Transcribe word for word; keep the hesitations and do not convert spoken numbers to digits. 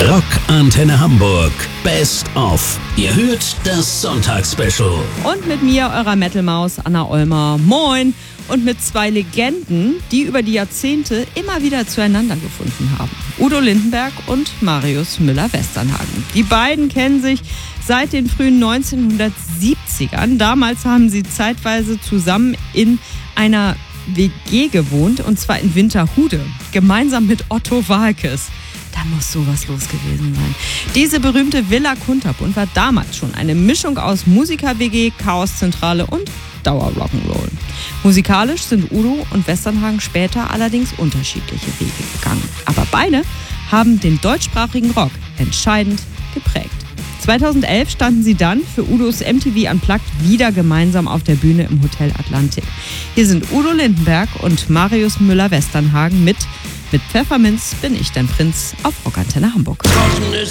Rock Antenne Hamburg Best of. Ihr hört das Sonntagsspecial. Und mit mir, eurer Metal-Maus Anna Olmer. Moin! Und mit zwei Legenden, die über die Jahrzehnte immer wieder zueinander gefunden haben. Udo Lindenberg und Marius Müller-Westernhagen. Die beiden kennen sich seit den frühen neunzehnhundertsiebzigern. Damals haben sie zeitweise zusammen in einer W G gewohnt, und zwar in Winterhude, gemeinsam mit Otto Waalkes. Da muss sowas los gewesen sein. Diese berühmte Villa Kunterbund war damals schon eine Mischung aus Musiker-W G, Chaoszentrale und Dauer-Rock'n'Roll. Musikalisch sind Udo und Westernhagen später allerdings unterschiedliche Wege gegangen. Aber beide haben den deutschsprachigen Rock entscheidend geprägt. zweitausendelf standen sie dann für Udos M T V Unplugged wieder gemeinsam auf der Bühne im Hotel Atlantik. Hier sind Udo Lindenberg und Marius Müller-Westernhagen mit Mit Pfefferminz bin ich dein Prinz auf Rock Antenne Hamburg. Trockenes